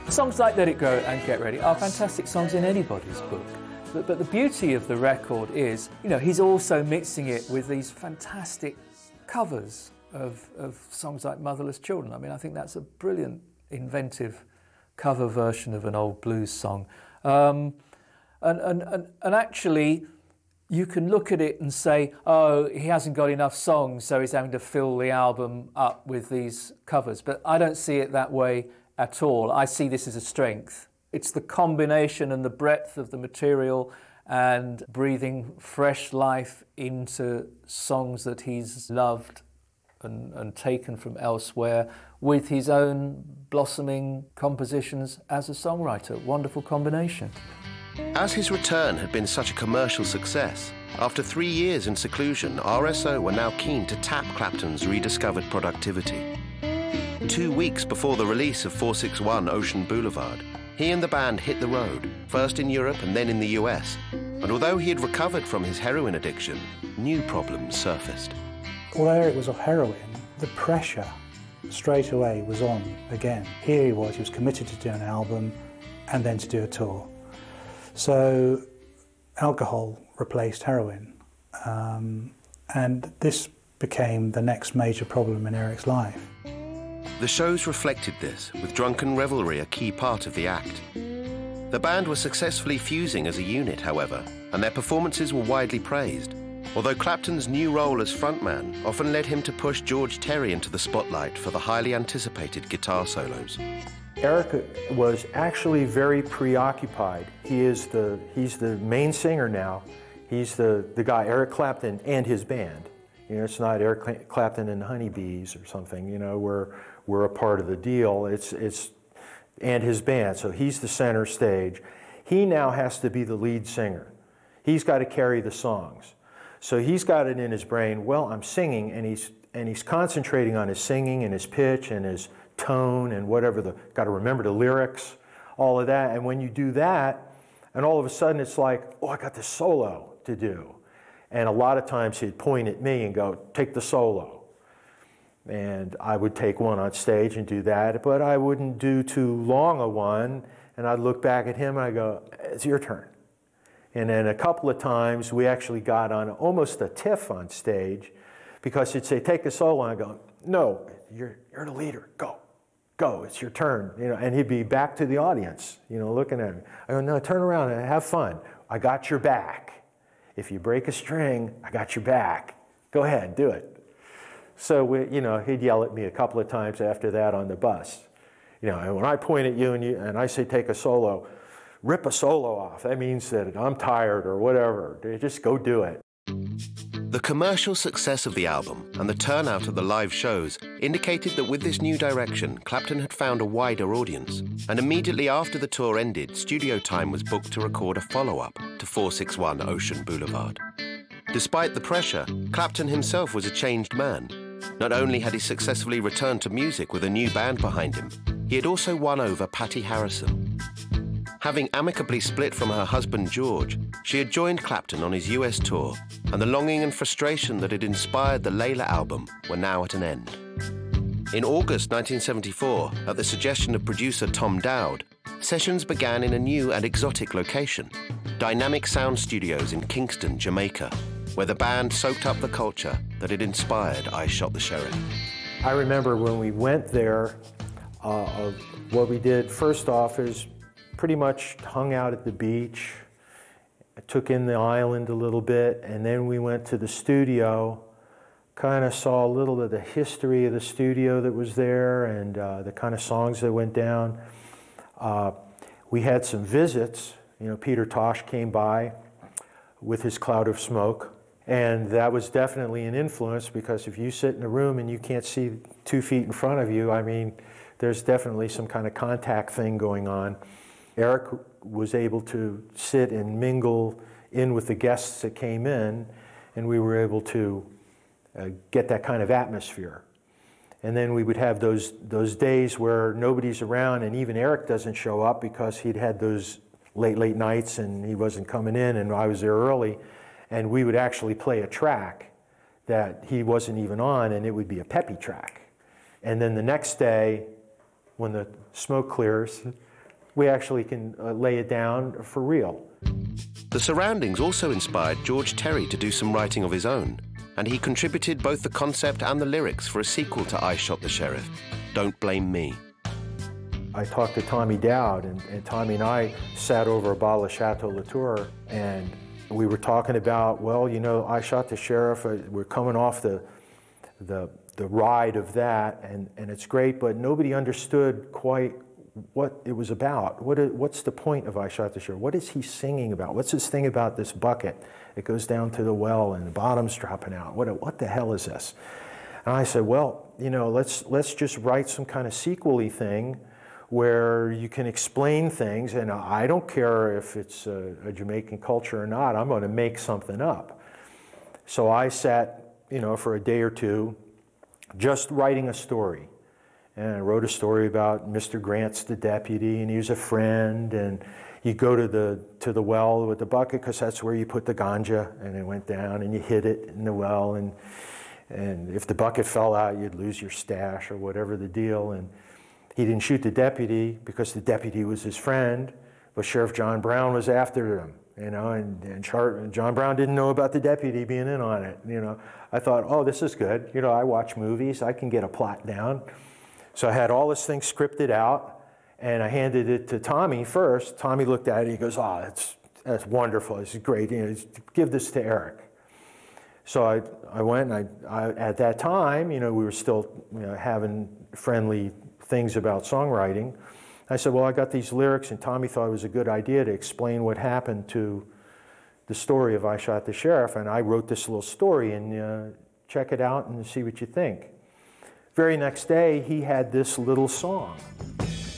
Songs like Let It Go and Get Ready are fantastic songs in anybody's book. But the beauty of the record is, he's also mixing it with these fantastic covers of songs like Motherless Children. I mean, I think that's a brilliant, inventive cover version of an old blues song. And actually, you can look at it and say, oh, he hasn't got enough songs, so he's having to fill the album up with these covers. But I don't see it that way at all. I see this as a strength. It's the combination and the breadth of the material and breathing fresh life into songs that he's loved and taken from elsewhere with his own blossoming compositions as a songwriter. Wonderful combination. As his return had been such a commercial success, after 3 years in seclusion, RSO were now keen to tap Clapton's rediscovered productivity. 2 weeks before the release of 461 Ocean Boulevard, he and the band hit the road, first in Europe and then in the US. And although he had recovered from his heroin addiction, new problems surfaced. Although Eric was off heroin, the pressure straight away was on again. Here he was committed to do an album and then to do a tour. So alcohol replaced heroin, and this became the next major problem in Eric's life. The shows reflected this, with drunken revelry a key part of the act. The band was successfully fusing as a unit, however, and their performances were widely praised, although Clapton's new role as frontman often led him to push George Terry into the spotlight for the highly anticipated guitar solos. Eric was actually very preoccupied. He's the main singer now. He's the guy, Eric Clapton, and his band. It's not Eric Clapton and Honeybees or something. We're a part of the deal. It's and his band. So he's the center stage. He now has to be the lead singer. He's got to carry the songs. So he's got it in his brain. Well, I'm singing, and he's concentrating on his singing and his pitch and his tone and whatever, got to remember the lyrics, all of that. And when you do that, and all of a sudden it's like, oh, I got this solo to do. And a lot of times he'd point at me and go, take the solo. And I would take one on stage and do that, but I wouldn't do too long a one. And I'd look back at him and I'd go, it's your turn. And then a couple of times we actually got on almost a tiff on stage, because he'd say, take a solo, and I'd go, no, you're the leader, go, it's your turn. And he'd be back to the audience, looking at me. I go, no, turn around and have fun. I got your back. If you break a string, I got your back. Go ahead, do it. So he'd yell at me a couple of times after that on the bus. And when I point at you and I say take a solo, rip a solo off. That means that I'm tired or whatever. Just go do it. The commercial success of the album and the turnout at the live shows indicated that with this new direction, Clapton had found a wider audience. And immediately after the tour ended, studio time was booked to record a follow-up to 461 Ocean Boulevard. Despite the pressure, Clapton himself was a changed man. Not only had he successfully returned to music with a new band behind him, he had also won over Patty Harrison. Having amicably split from her husband George, she had joined Clapton on his US tour, and the longing and frustration that had inspired the Layla album were now at an end. In August 1974, at the suggestion of producer Tom Dowd, sessions began in a new and exotic location, Dynamic Sound Studios in Kingston, Jamaica, where the band soaked up the culture that had inspired I Shot the Sheriff. I remember when we went there, what we did first off is pretty much hung out at the beach. I took in the island a little bit, and then we went to the studio, kind of saw a little of the history of the studio that was there and the kind of songs that went down. We had some visits. Peter Tosh came by with his Cloud of Smoke, and that was definitely an influence, because if you sit in a room and you can't see 2 feet in front of you, I mean, there's definitely some kind of contact thing going on. Eric was able to sit and mingle in with the guests that came in, and we were able to get that kind of atmosphere. And then we would have those days where nobody's around, and even Eric doesn't show up because he'd had those late nights and he wasn't coming in, and I was there early, and we would actually play a track that he wasn't even on, and it would be a peppy track. And then the next day, when the smoke clears, we actually can lay it down for real. The surroundings also inspired George Terry to do some writing of his own, and he contributed both the concept and the lyrics for a sequel to I Shot the Sheriff, Don't Blame Me. I talked to Tommy Dowd, and Tommy and I sat over a bottle of Chateau Latour, and we were talking about, well, you know, I Shot the Sheriff, we're coming off the ride of that, and it's great, but nobody understood quite what it was about. What's the point of I Shot the Sheriff? What is he singing about? What's this thing about this bucket? It goes down to the well and the bottom's dropping out. What the hell is this? And I said, well, you know, let's just write some kind of sequel-y thing where you can explain things, and I don't care if it's a Jamaican culture or not, I'm going to make something up. So I sat, you know, for a day or two just writing a story. And I wrote a story about Mr. Grant's the deputy, and he was a friend, and you go to the well with the bucket because that's where you put the ganja, and it went down, and you hid it in the well, and if the bucket fell out, you'd lose your stash or whatever the deal. And he didn't shoot the deputy because the deputy was his friend, but Sheriff John Brown was after him, you know, and John Brown didn't know about the deputy being in on it, you know. I thought, oh, this is good. You know, I watch movies, I can get a plot down. So I had all this thing scripted out, and I handed it to Tommy first. Tommy looked at it, he goes, oh, that's wonderful, this is great, you know, give this to Eric. So I went, and I at that time, you know, we were still, you know, having friendly things about songwriting. I said, well, I got these lyrics, and Tommy thought it was a good idea to explain what happened to the story of I Shot the Sheriff, and I wrote this little story, and check it out and see what you think. Very next day, he had this little song.